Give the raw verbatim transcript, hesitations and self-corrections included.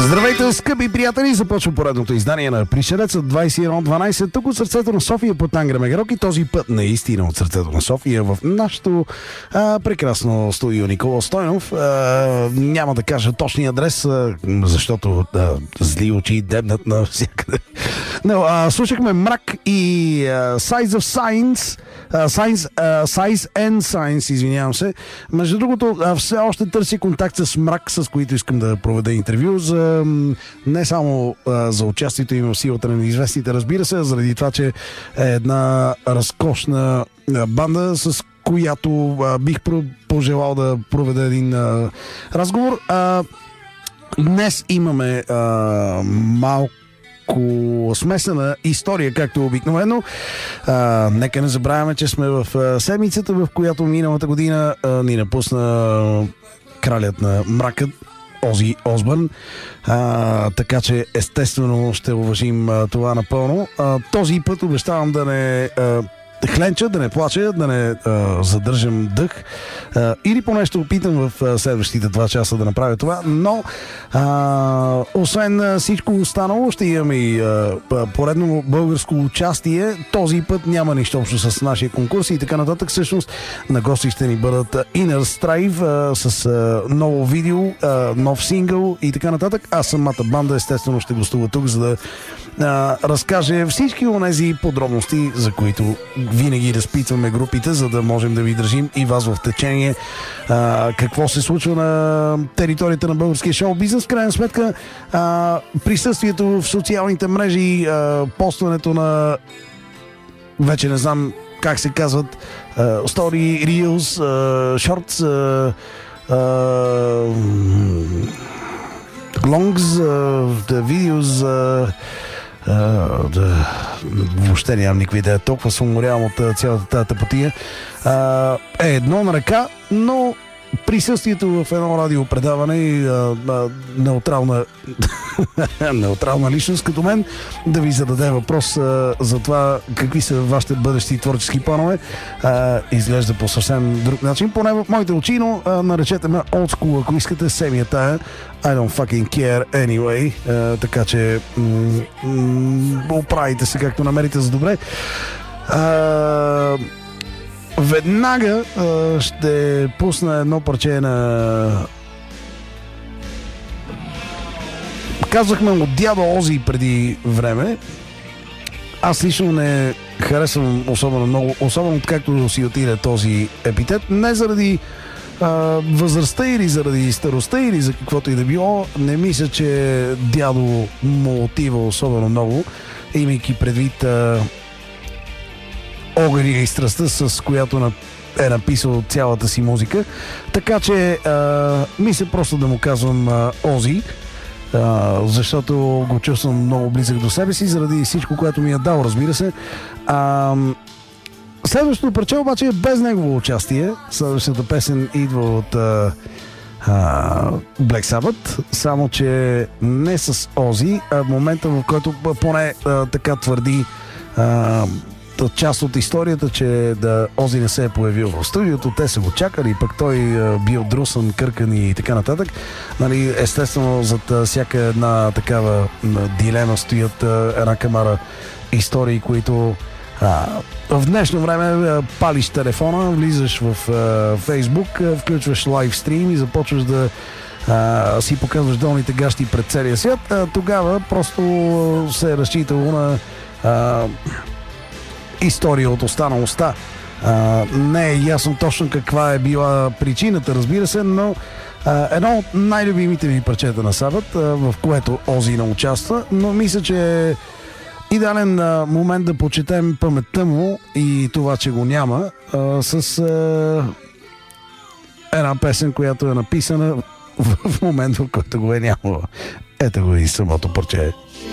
Здравейте, скъпи приятели! Започва поредното издание на Пришелеца двайсет и едно дванайсет, тук от сърцето на София под Ангра Мегерок, и този път наистина от сърцето на София в нашото а, прекрасно студио Никола Стойнов. А, няма да кажа точния адрес, а, защото а, зли очи дебнат навсякъде. Но, а, слушахме Мрак и а, Size of Science, а, Science, а, Size and Science, извинявам се. Между другото, а, все още търси контакт с Мрак, с които искам да проведа интервю за не само а, за участието им в силата на неизвестните, разбира се, заради това, че е една разкошна а, банда, с която а, бих пожелал да проведа един а, разговор. А, днес имаме а, малко смесена история, както обикновено. А, нека не забравяме, че сме в а, седмицата, в която миналата година а, ни напусна кралят на мракът Ози Осбърн, а, така че естествено ще уважим а, това напълно. А, този път обещавам да не а, хленча, да не плача, да не а, задържам дъх, а, или поне ще опитам в а, следващите два часа да направя това, но а, освен а, всичко останало, ще имаме и а, поредно българско участие. Този път няма нищо общо с нашия конкурс и така нататък. Всъщност на гости ще ни бъдат Inner Strive а, с а, ново видео, а, нов сингъл и така нататък. А самата банда естествено ще гостува тук, за да а, разкаже всички онези подробности, за които винаги разпитваме групите, за да можем да ви държим и вас в течение а, какво се случва на територията на българския шоу-бизнес. В крайна сметка а, присъствието в социалните мрежи, а, постването на вече не знам как се казват, а, story, reels, а, shorts, а, а, longs, а, videos, а, Uh, да, въобще нямам никаква идея. Толкова съм уморявам от цялата тази тъпотия. Uh, е едно на ръка, но присъствието в едно радиопредаване и uh, неутрална неутрална личност като мен да ви зададе въпрос uh, за това какви са вашите бъдещи творчески планове, uh, изглежда по съвсем друг начин, поне в моите очи, но uh, наречете ме old school, ако искате, семия тая. I don't fucking care anyway. Uh, така че м- м- оправите се както намерите за добре. Uh, веднага uh, ще пусна едно парче на... Казахме от дядо Ози преди време. Аз лично не харесвам особено много, особено както си отиде този епитет. Не заради Uh, възрастта или заради старостта или за каквото и да било, не мисля, че дядо му отива особено много, имайки предвид uh, огъня и страстта, с която е написал цялата си музика. Така че uh, мисля просто да му казвам uh, Ози, uh, защото го чувствам много близък до себе си, заради всичко, което ми е дал, разбира се. Uh, Следващото парче обаче е без негово участие. Следващата песен идва от uh, uh, Black Sabbath, само че не с Ози, а в момента, в който поне uh, така твърди uh, част от историята, че да Ози не се е появил в студиото, те са го чакали, пък той uh, бил друсан, къркан и така нататък. Нали, естествено, зад uh, всяка една такава uh, дилема стоят uh, една камара истории, които А, в днешно време а, палиш телефона, влизаш в а, Фейсбук, а, включваш лайвстрим и започваш да а, си показваш долните гащи пред целия свят. А, тогава просто се е разчитало на а, история от уста на уста. А, не е ясно точно каква е била причината, разбира се, но а, едно от най-любимите ми парчета на Сабът, а, в което Ози не участва, но мисля, че идеален а, момент да почетем паметта му и това, че го няма, а, с а, една песен, която е написана в, в момент, в който го е нямало. Ето го и самото парче.